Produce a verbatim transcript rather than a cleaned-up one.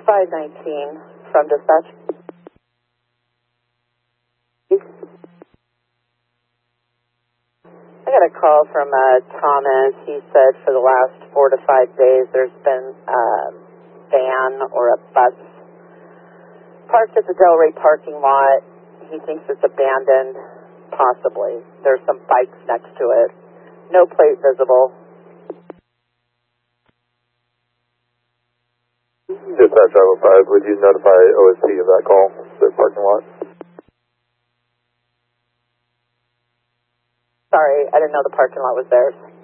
five nineteen from dispatch. I got a call from uh, Thomas. He said for the last four to five days there's been a van or a bus parked at the Delray parking lot. He thinks it's abandoned, possibly. There's some bikes next to it. No plate visible. Dispatch five oh five, would you notify O S P of that call, the parking lot? Sorry, I didn't know the parking lot was theirs.